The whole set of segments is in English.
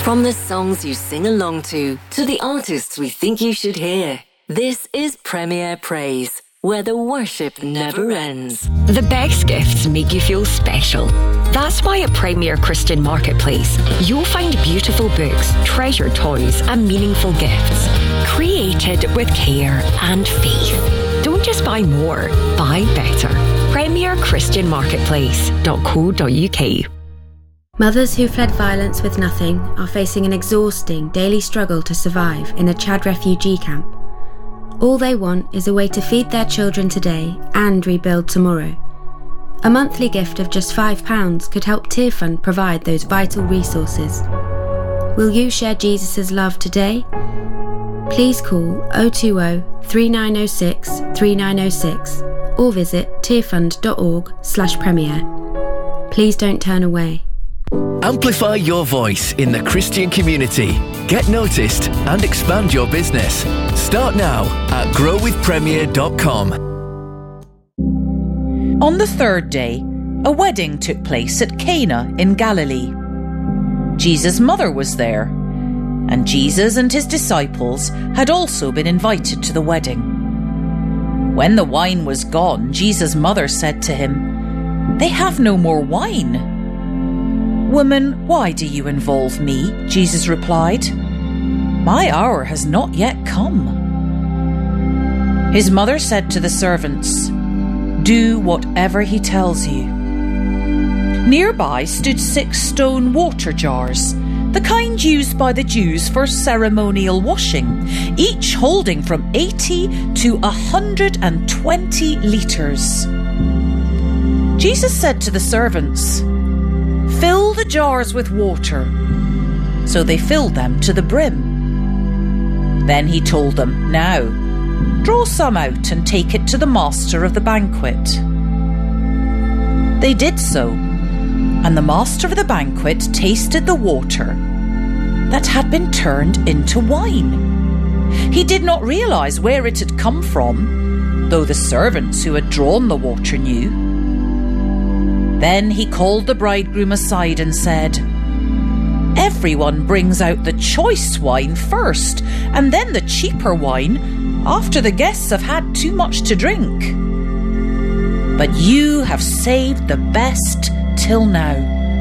From the songs you sing along to the artists we think you should hear. This is Premier Praise, where the worship never ends. The best gifts make you feel special. That's why at Premier Christian Marketplace, you'll find beautiful books, treasured toys and meaningful gifts, created with care and faith. Don't just buy more, buy better. PremierChristianMarketplace.co.uk. Mothers who fled violence with nothing are facing an exhausting daily struggle to survive in a Chad refugee camp. All they want is a way to feed their children today and rebuild tomorrow. A monthly gift of just £5 could help Tearfund provide those vital resources. Will you share Jesus' love today? Please call 020 3906 3906 or visit tearfund.org/premier. Please don't turn away. Amplify your voice in the Christian community. Get noticed and expand your business. Start now at growwithpremier.com. On the third day, a wedding took place at Cana in Galilee. Jesus' mother was there, and Jesus and his disciples had also been invited to the wedding. When the wine was gone, Jesus' mother said to him, "They have no more wine." "Woman, why do you involve me?" Jesus replied. "My hour has not yet come." His mother said to the servants, "Do whatever he tells you." Nearby stood 6 stone water jars, the kind used by the Jews for ceremonial washing, each holding from 80 to 120 litres. Jesus said to the servants, "Fill the jars with water." So they filled them to the brim. Then he told them, "Now, draw some out and take it to the master of the banquet." They did so, and the master of the banquet tasted the water that had been turned into wine. He did not realize where it had come from, though the servants who had drawn the water knew. Then he called the bridegroom aside and said, "Everyone brings out the choice wine first, and then the cheaper wine after the guests have had too much to drink. But you have saved the best till now."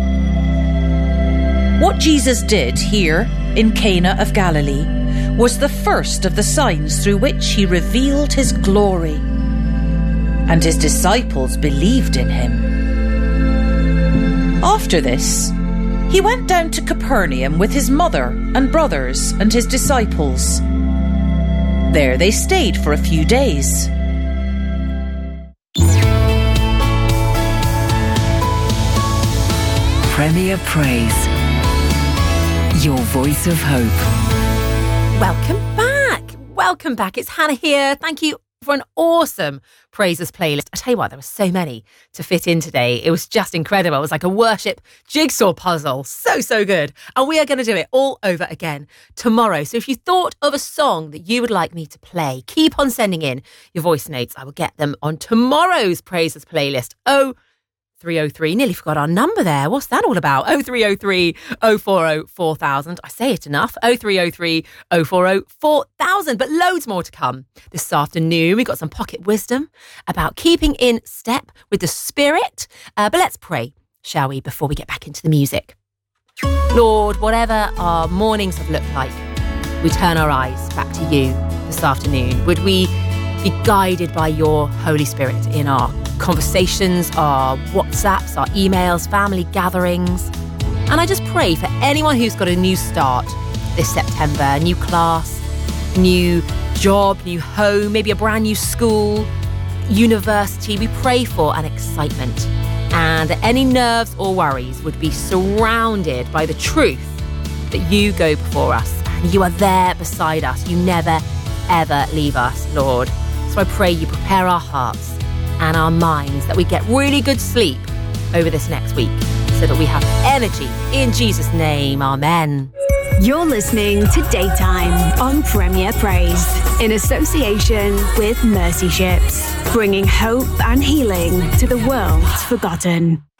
What Jesus did here in Cana of Galilee was the first of the signs through which he revealed his glory, and his disciples believed in him. After this, he went down to Capernaum with his mother and brothers and his disciples. There they stayed for a few days. Premier Praise, your voice of hope. Welcome back. It's Hannah here. Thank you for an awesome Praises playlist. I tell you what, there were so many to fit in today. It was just incredible. It was like a worship jigsaw puzzle. So good. And we are going to do it all over again tomorrow. So if you thought of a song that you would like me to play, keep on sending in your voice notes. I will get them on tomorrow's Praises playlist. 0303, nearly forgot our number there. What's that all about? 0303 040 4000. I say it enough. 0303 040 4000. But loads more to come this afternoon. We've got some pocket wisdom about keeping in step with the Spirit. But let's pray, shall we, before we get back into the music. Lord, whatever our mornings have looked like, we turn our eyes back to you this afternoon. Would we be guided by your Holy Spirit in our conversations, our WhatsApps, our emails, family gatherings. And I just pray for anyone who's got a new start this September, new class, new job, new home, maybe a brand new school, university. We pray for an excitement, and that any nerves or worries would be surrounded by the truth that you go before us and you are there beside us. You never, ever leave us, Lord. So I pray you prepare our hearts and our minds, that we get really good sleep over this next week so that we have energy. In Jesus' name, amen. You're listening to Daytime on Premier Praise in association with Mercy Ships, bringing hope and healing to the world's forgotten.